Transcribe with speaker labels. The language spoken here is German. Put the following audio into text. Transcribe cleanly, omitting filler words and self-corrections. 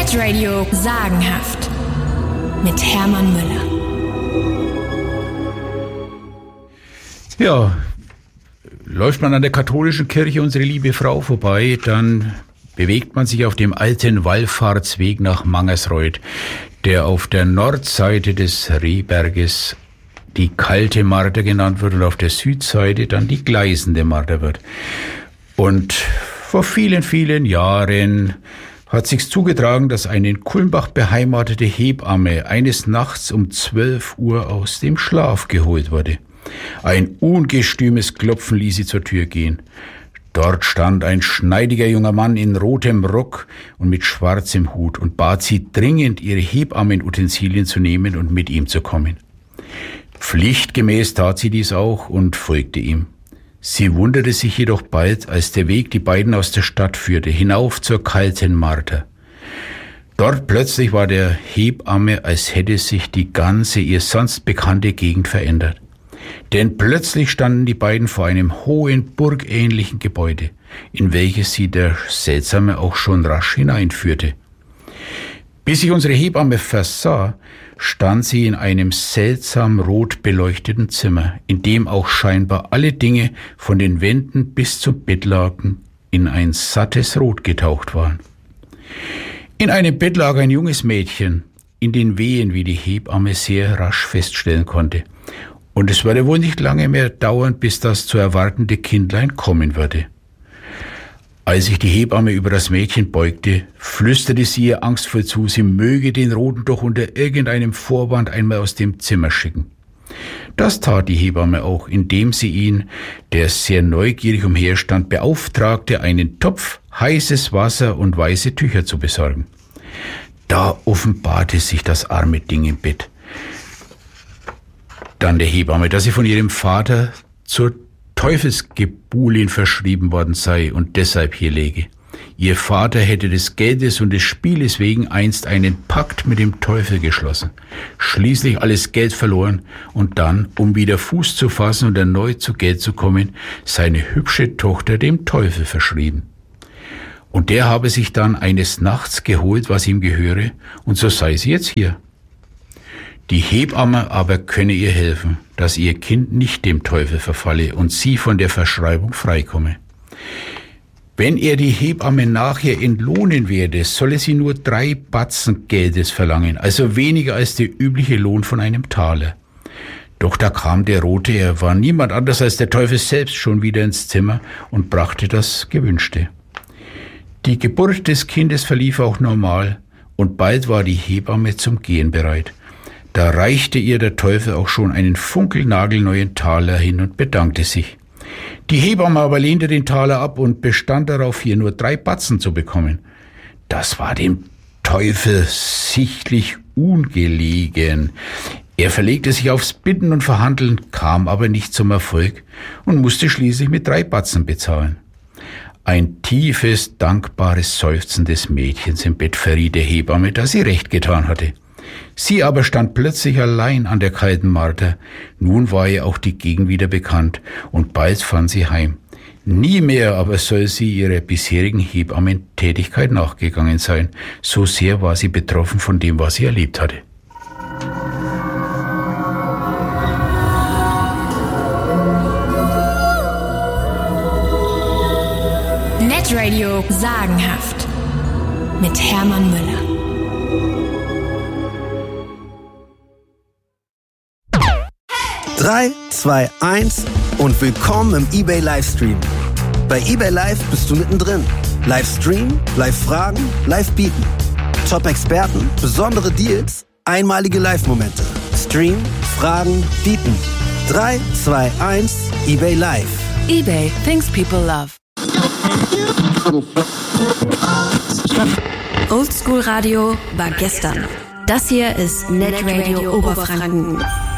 Speaker 1: Netradio sagenhaft mit Hermann Müller.
Speaker 2: Ja, läuft man an der katholischen Kirche Unsere Liebe Frau vorbei, dann bewegt man sich auf dem alten Wallfahrtsweg nach Mangersreuth, der auf der Nordseite des Rehberges die kalte Marter genannt wird und auf der Südseite dann die gleißende Marter wird. Und vor vielen, vielen Jahren hat sich's zugetragen, dass eine in Kulmbach beheimatete Hebamme eines Nachts um 12 Uhr aus dem Schlaf geholt wurde. Ein ungestümes Klopfen ließ sie zur Tür gehen. Dort stand ein schneidiger junger Mann in rotem Rock und mit schwarzem Hut und bat sie dringend, ihre Hebammenutensilien zu nehmen und mit ihm zu kommen. Pflichtgemäß tat sie dies auch und folgte ihm. Sie wunderte sich jedoch bald, als der Weg die beiden aus der Stadt führte, hinauf zur kalten Marter. Dort plötzlich war der Hebamme, als hätte sich die ganze ihr sonst bekannte Gegend verändert. Denn plötzlich standen die beiden vor einem hohen, burgähnlichen Gebäude, in welches sie der Seltsame auch schon rasch hineinführte. Bis sich unsere Hebamme versah, stand sie in einem seltsam rot beleuchteten Zimmer, in dem auch scheinbar alle Dinge von den Wänden bis zum Bettlaken in ein sattes Rot getaucht waren. In einem Bett lag ein junges Mädchen, in den Wehen, wie die Hebamme sehr rasch feststellen konnte. Und es würde wohl nicht lange mehr dauern, bis das zu erwartende Kindlein kommen würde. Als sich die Hebamme über das Mädchen beugte, flüsterte sie ihr angstvoll zu, sie möge den Roten doch unter irgendeinem Vorwand einmal aus dem Zimmer schicken. Das tat die Hebamme auch, indem sie ihn, der sehr neugierig umherstand, beauftragte, einen Topf, heißes Wasser und weiße Tücher zu besorgen. Da offenbarte sich das arme Ding im Bett. Dann der Hebamme, dass sie von ihrem Vater zur Teufelsgebulin verschrieben worden sei und deshalb hier läge. Ihr Vater hätte des Geldes und des Spieles wegen einst einen Pakt mit dem Teufel geschlossen, schließlich alles Geld verloren und dann, um wieder Fuß zu fassen und erneut zu Geld zu kommen, seine hübsche Tochter dem Teufel verschrieben. Und der habe sich dann eines Nachts geholt, was ihm gehöre, und so sei sie jetzt hier. Die Hebamme aber könne ihr helfen, dass ihr Kind nicht dem Teufel verfalle und sie von der Verschreibung freikomme. Wenn er die Hebamme nachher entlohnen werde, solle sie nur 3 Batzen Geldes verlangen, also weniger als der übliche Lohn von einem Taler. Doch da kam der Rote, er war niemand anders als der Teufel selbst, schon wieder ins Zimmer und brachte das Gewünschte. Die Geburt des Kindes verlief auch normal und bald war die Hebamme zum Gehen bereit. Da reichte ihr der Teufel auch schon einen funkelnagelneuen Taler hin und bedankte sich. Die Hebamme aber lehnte den Taler ab und bestand darauf, hier nur 3 Batzen zu bekommen. Das war dem Teufel sichtlich ungelegen. Er verlegte sich aufs Bitten und Verhandeln, kam aber nicht zum Erfolg und musste schließlich mit 3 Batzen bezahlen. Ein tiefes, dankbares Seufzen des Mädchens im Bett verriet der Hebamme, dass sie recht getan hatte. Sie aber stand plötzlich allein an der kalten Marter. Nun war ihr auch die Gegend wieder bekannt und bald fand sie heim. Nie mehr aber soll sie ihrer bisherigen Hebammentätigkeit nachgegangen sein. So sehr war sie betroffen von dem, was sie erlebt hatte.
Speaker 1: Netradio sagenhaft mit Hermann Müller.
Speaker 3: Drei, 2, 1 und willkommen im eBay Livestream. Bei eBay Live bist du mittendrin. Livestream, Live-Fragen, Live-Bieten. Top-Experten, besondere Deals, einmalige Live-Momente. Stream, Fragen, Bieten. 3, 2, 1, eBay Live.
Speaker 4: eBay, things people love.
Speaker 1: Oldschool Radio war gestern. Das hier ist Netradio Oberfranken.